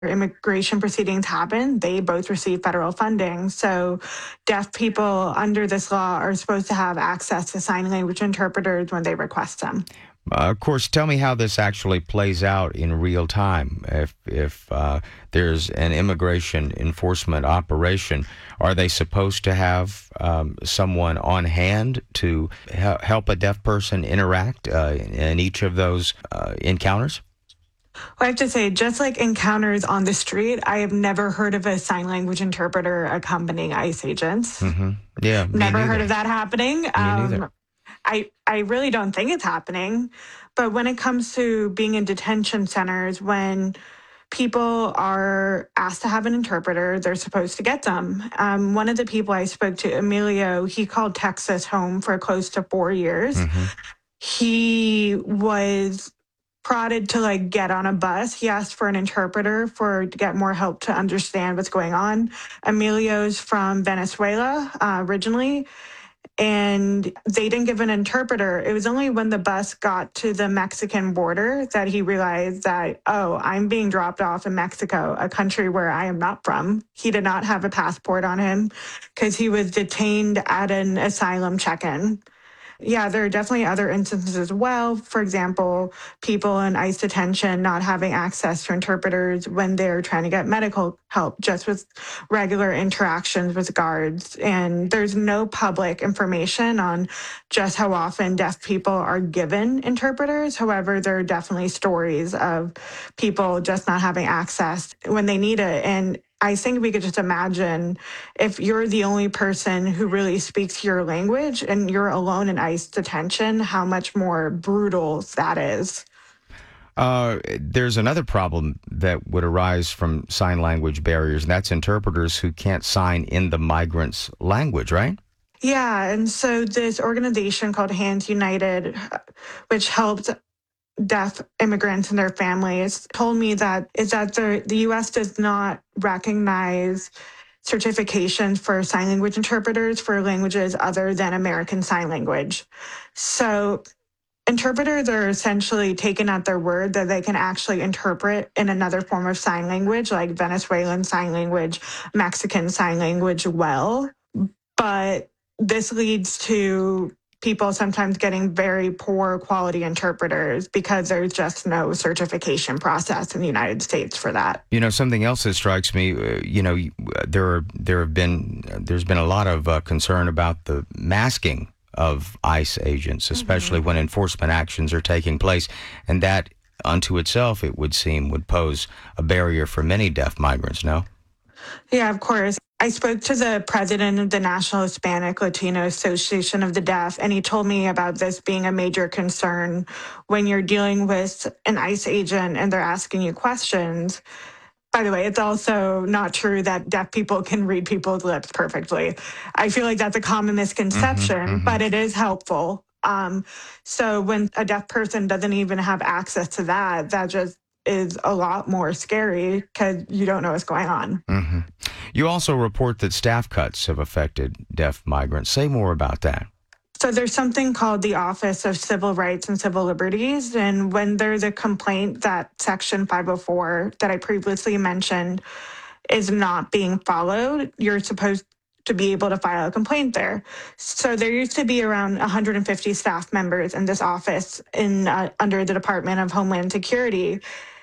immigration proceedings happen, they both receive federal funding. So deaf people under this law are supposed to have access to sign language interpreters when they request them. Of course, tell me how this actually plays out in real time. If there's an immigration enforcement operation, are they supposed to have someone on hand to help a deaf person interact in each of those encounters? I have to say, just like encounters on the street, I have never heard of a sign language interpreter accompanying ICE agents. Mm-hmm. Yeah, me Never neither. heard of that happening. Me neither. I really don't think it's happening. But when it comes to being in detention centers, when people are asked to have an interpreter, they're supposed to get them. One of the people I spoke to, Emilio, he called Texas home for close to 4 years. Mm-hmm. He was prodded to get on a bus. He asked for an interpreter to get more help to understand what's going on. Emilio's from Venezuela originally, and they didn't give an interpreter. It was only when the bus got to the Mexican border that he realized that, oh, I'm being dropped off in Mexico, a country where I am not from. He did not have a passport on him because he was detained at an asylum check-in. Yeah, there are definitely other instances as well. For example, people in ICE detention not having access to interpreters when they're trying to get medical help, just with regular interactions with guards. And there's no public information on just how often deaf people are given interpreters. However, there are definitely stories of people just not having access when they need it. And I think we could just imagine if you're the only person who really speaks your language and you're alone in ICE detention, how much more brutal that is. There's another problem that would arise from sign language barriers, and that's interpreters who can't sign in the migrants' language, right? Yeah, and so this organization called Hands United, which helped deaf immigrants and their families, told me that the U.S. does not recognize certifications for sign language interpreters for languages other than American Sign Language. So interpreters are essentially taken at their word that they can actually interpret in another form of sign language, like Venezuelan Sign Language, Mexican Sign Language well. But this leads to people sometimes getting very poor quality interpreters because there's just no certification process in the United States for that. Something else that strikes me, there's been a lot of concern about the masking of ICE agents, especially when enforcement actions are taking place, and that unto itself, it would seem, would pose a barrier for many deaf migrants, no? Yeah, of course. I spoke to the president of the National Hispanic Latino Association of the Deaf, and he told me about this being a major concern when you're dealing with an ICE agent and they're asking you questions. By the way, it's also not true that deaf people can read people's lips perfectly. I feel like that's a common misconception, but it is helpful. So when a deaf person doesn't even have access to that just is a lot more scary because you don't know what's going on. Mm-hmm. You also report that staff cuts have affected deaf migrants. Say more about that. So there's something called the Office of Civil Rights and Civil Liberties. And when there's a complaint that Section 504 that I previously mentioned is not being followed, you're supposed to be able to file a complaint there. So there used to be around 150 staff members in this office under the Department of Homeland Security.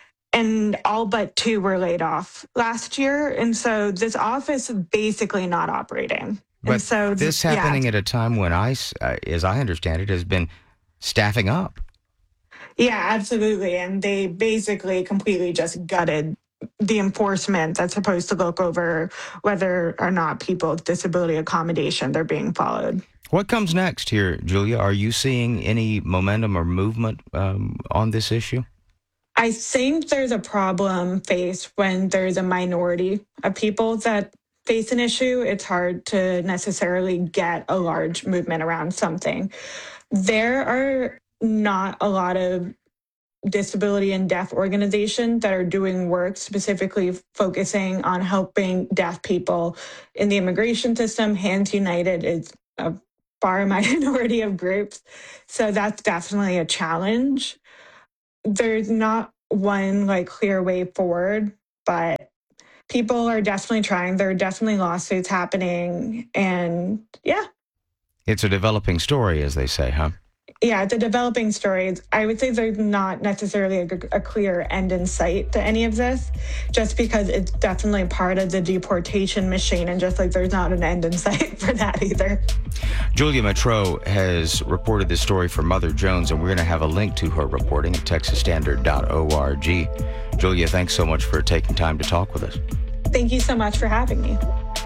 And all but 2 were laid off last year. And so this office is basically not operating. But and so this happening at a time when ICE, as I understand it, has been staffing up. Yeah, absolutely. And they basically completely just gutted the enforcement that's supposed to look over whether or not people with disability accommodation, they're being followed. What comes next here, Julia? Are you seeing any momentum or movement on this issue? I think there's a problem faced when there's a minority of people that face an issue. It's hard to necessarily get a large movement around something. There are not a lot of disability and deaf organizations that are doing work specifically focusing on helping deaf people in the immigration system. Hands United is a far minority of groups. So that's definitely a challenge. There's not one clear way forward but people are definitely trying. There are definitely lawsuits happening. And yeah. It's a developing story, as they say, huh? Yeah, it's a developing story. I would say there's not necessarily a clear end in sight to any of this, just because it's definitely part of the deportation machine, and just like there's not an end in sight for that either. Julia Metro has reported this story for Mother Jones, and we're going to have a link to her reporting at texasstandard.org. Julia, thanks so much for taking time to talk with us. Thank you so much for having me.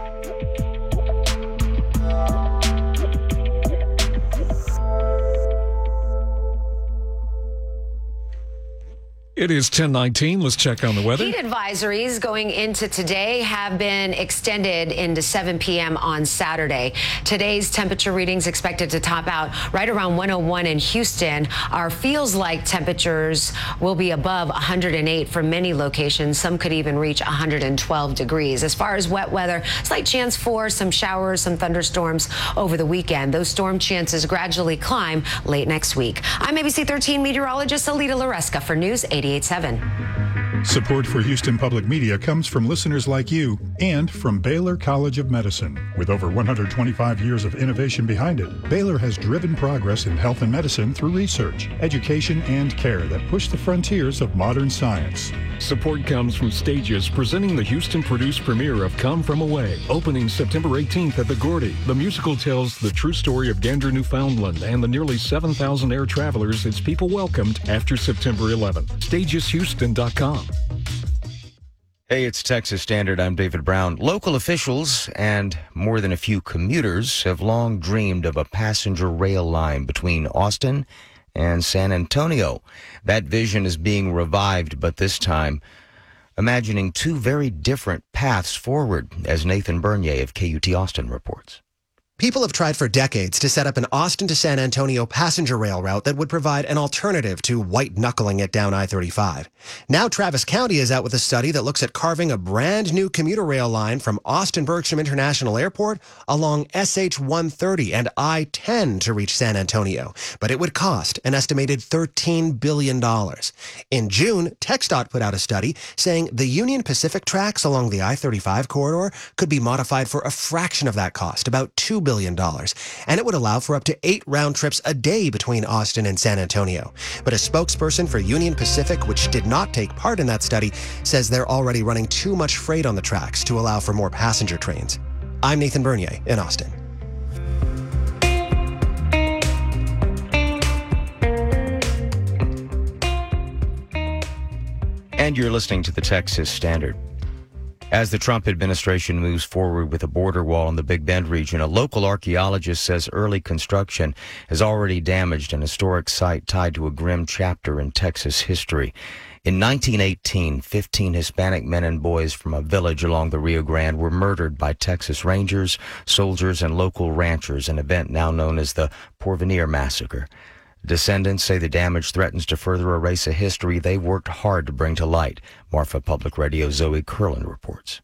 It is 10:19. Let's check on the weather. Heat advisories going into today have been extended into 7 p.m. on Saturday. Today's temperature readings expected to top out right around 101 in Houston. Our feels like temperatures will be above 108 for many locations. Some could even reach 112 degrees. As far as wet weather, slight chance for some showers, some thunderstorms over the weekend. Those storm chances gradually climb late next week. I'm ABC 13 meteorologist Alita Loresca for News 88.7. Support for Houston Public Media comes from listeners like you and from Baylor College of Medicine. With over 125 years of innovation behind it, Baylor has driven progress in health and medicine through research, education, and care that push the frontiers of modern science. Support comes from Stages, presenting the Houston-produced premiere of Come From Away, opening September 18th at the Gordy. The musical tells the true story of Gander, Newfoundland, and the nearly 7,000 air travelers its people welcomed after September 11th. StagesHouston.com. Hey, it's Texas Standard. I'm David Brown. Local officials and more than a few commuters have long dreamed of a passenger rail line between Austin and San Antonio. That vision is being revived, but this time imagining two very different paths forward, as Nathan Bernier of KUT Austin reports. People have tried for decades to set up an Austin to San Antonio passenger rail route that would provide an alternative to white-knuckling it down I-35. Now Travis County is out with a study that looks at carving a brand new commuter rail line from Austin-Bergstrom International Airport along SH-130 and I-10 to reach San Antonio. But it would cost an estimated $13 billion. In June, TxDOT put out a study saying the Union Pacific tracks along the I-35 corridor could be modified for a fraction of that cost, about $2 billion. And it would allow for up to 8 round trips a day between Austin and San Antonio. But a spokesperson for Union Pacific, which did not take part in that study, says they're already running too much freight on the tracks to allow for more passenger trains. I'm Nathan Bernier in Austin. And you're listening to the Texas Standard. As the Trump administration moves forward with a border wall in the Big Bend region, a local archaeologist says early construction has already damaged an historic site tied to a grim chapter in Texas history. In 1918, 15 Hispanic men and boys from a village along the Rio Grande were murdered by Texas Rangers, soldiers, and local ranchers, an event now known as the Porvenir Massacre. Descendants say the damage threatens to further erase a history they worked hard to bring to light. Marfa Public Radio Zoe Curlin reports.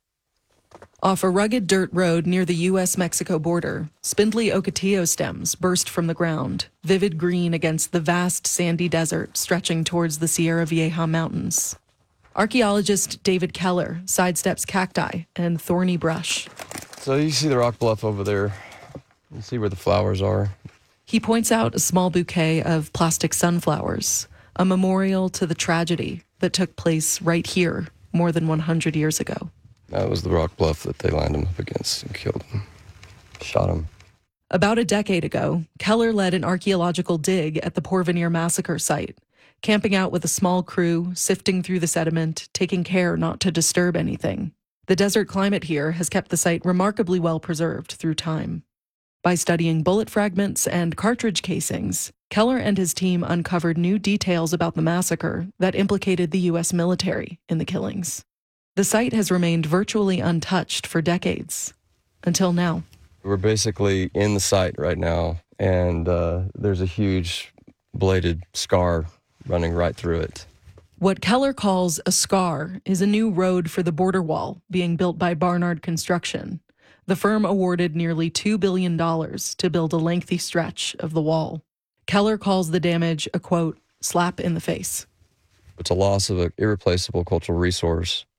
Off a rugged dirt road near the U.S.-Mexico border, spindly ocotillo stems burst from the ground, vivid green against the vast sandy desert stretching towards the Sierra Vieja mountains. Archaeologist David Keller sidesteps cacti and thorny brush. So you see the rock bluff over there. You see where the flowers are. He points out a small bouquet of plastic sunflowers, a memorial to the tragedy that took place right here more than 100 years ago. That was the rock bluff that they lined him up against and killed him, shot him. About a decade ago, Keller led an archaeological dig at the Porvenir Massacre site, camping out with a small crew, sifting through the sediment, taking care not to disturb anything. The desert climate here has kept the site remarkably well preserved through time. By studying bullet fragments and cartridge casings, Keller and his team uncovered new details about the massacre that implicated the U.S. military in the killings. The site has remained virtually untouched for decades, until now. We're basically in the site right now, and there's a huge bladed scar running right through it. What Keller calls a scar is a new road for the border wall being built by Barnard Construction. The firm awarded nearly $2 billion to build a lengthy stretch of the wall. Keller calls the damage a, quote, slap in the face. It's a loss of an irreplaceable cultural resource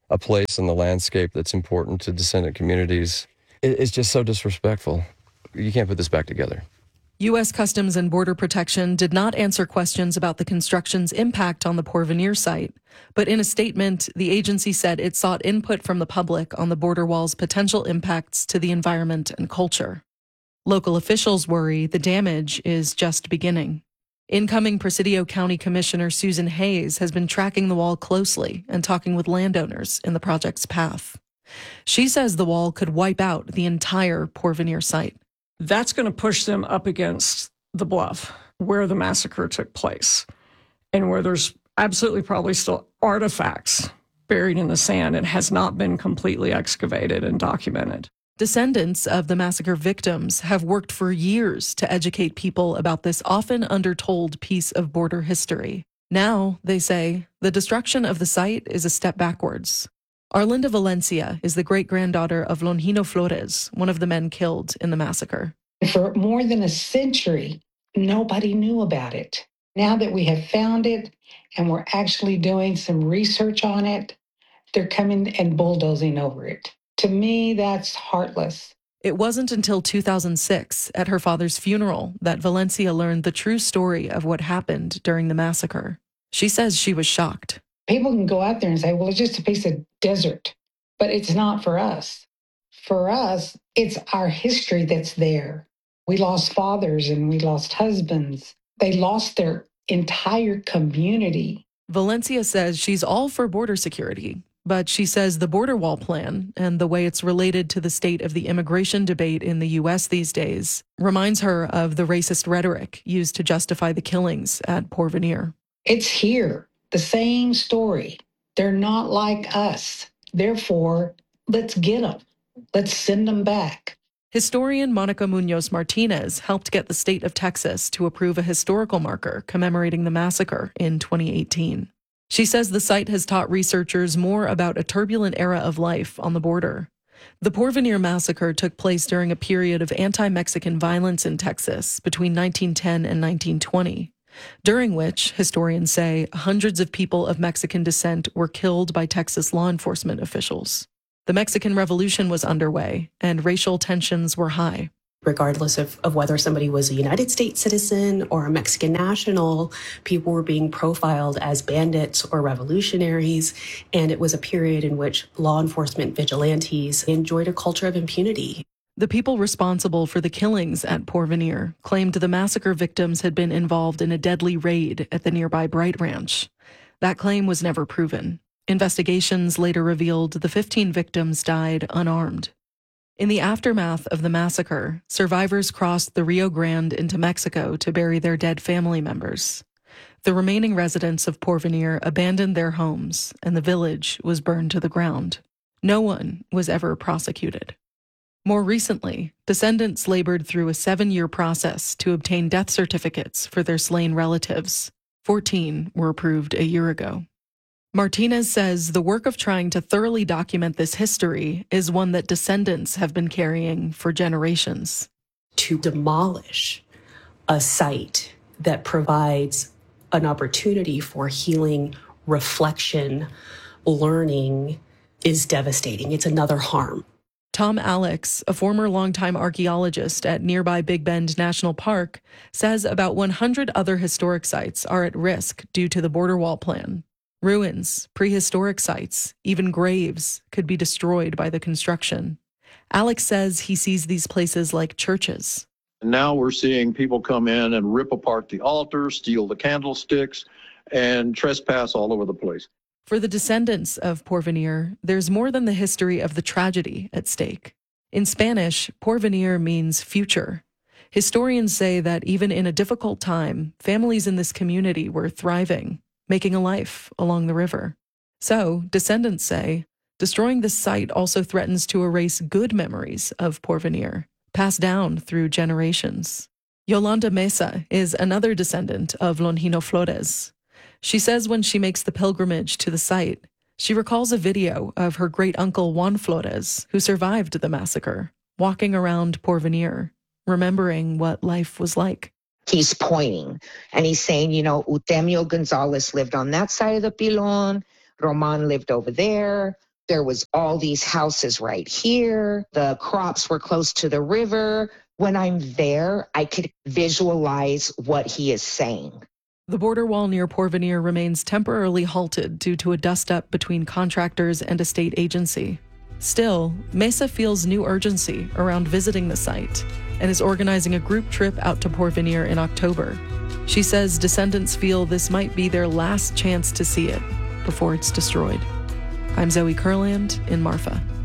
a place in the landscape that's important to descendant communities. It's just so disrespectful. You can't put this back together. U.S. Customs and Border Protection did not answer questions about the construction's impact on the Porvenir site, but in a statement, the agency said it sought input from the public on the border wall's potential impacts to the environment and culture. Local officials worry the damage is just beginning. Incoming Presidio County Commissioner Susan Hayes has been tracking the wall closely and talking with landowners in the project's path. She says the wall could wipe out the entire Porvenir site. That's going to push them up against the bluff where the massacre took place and where there's absolutely probably still artifacts buried in the sand and has not been completely excavated and documented. Descendants of the massacre victims have worked for years to educate people about this often undertold piece of border history. Now, they say, the destruction of the site is a step backwards. Arlinda Valencia is the great-granddaughter of Longino Flores, one of the men killed in the massacre. For more than a century, nobody knew about it. Now that we have found it and we're actually doing some research on it, they're coming and bulldozing over it. To me, that's heartless. It wasn't until 2006, at her father's funeral, that Valencia learned the true story of what happened during the massacre. She says she was shocked. People can go out there and say, well, it's just a piece of desert, but it's not for us. For us, it's our history that's there. We lost fathers and we lost husbands. They lost their entire community. Valencia says she's all for border security, but she says the border wall plan and the way it's related to the state of the immigration debate in the U.S. these days reminds her of the racist rhetoric used to justify the killings at Porvenir. It's here. The same story. They're not like us. Therefore, let's get them. Let's send them back. Historian Monica Munoz Martinez helped get the state of Texas to approve a historical marker commemorating the massacre in 2018. She says the site has taught researchers more about a turbulent era of life on the border. The Porvenir massacre took place during a period of anti-Mexican violence in Texas between 1910 and 1920. During which, historians say, hundreds of people of Mexican descent were killed by Texas law enforcement officials. The Mexican Revolution was underway, and racial tensions were high. Regardless of whether somebody was a United States citizen or a Mexican national, people were being profiled as bandits or revolutionaries, and it was a period in which law enforcement vigilantes enjoyed a culture of impunity. The people responsible for the killings at Porvenir claimed the massacre victims had been involved in a deadly raid at the nearby Bright Ranch. That claim was never proven. Investigations later revealed the 15 victims died unarmed. In the aftermath of the massacre, survivors crossed the Rio Grande into Mexico to bury their dead family members. The remaining residents of Porvenir abandoned their homes, and the village was burned to the ground. No one was ever prosecuted. More recently, descendants labored through a 7-year process to obtain death certificates for their slain relatives. 14 were approved a year ago. Martinez says the work of trying to thoroughly document this history is one that descendants have been carrying for generations. To demolish a site that provides an opportunity for healing, reflection, learning is devastating. It's another harm. Tom Alex, a former longtime archaeologist at nearby Big Bend National Park, says about 100 other historic sites are at risk due to the border wall plan. Ruins, prehistoric sites, even graves could be destroyed by the construction. Alex says he sees these places like churches. Now we're seeing people come in and rip apart the altar, steal the candlesticks, and trespass all over the place. For the descendants of Porvenir, there's more than the history of the tragedy at stake. In Spanish, Porvenir means future. Historians say that even in a difficult time, families in this community were thriving, making a life along the river. So, descendants say, destroying this site also threatens to erase good memories of Porvenir, passed down through generations. Yolanda Mesa is another descendant of Longino Flores. She says when she makes the pilgrimage to the site, she recalls a video of her great-uncle Juan Flores, who survived the massacre, walking around Porvenir, remembering what life was like. He's pointing, and he's saying, Eutemio Gonzalez lived on that side of the Pilon, Roman lived over there, There was all these houses right here. The crops were close to the river. When I'm there, I could visualize what he is saying. The border wall near Porvenir remains temporarily halted due to a dust-up between contractors and a state agency. Still, Mesa feels new urgency around visiting the site and is organizing a group trip out to Porvenir in October. She says descendants feel this might be their last chance to see it before it's destroyed. I'm Zoe Kurland in Marfa.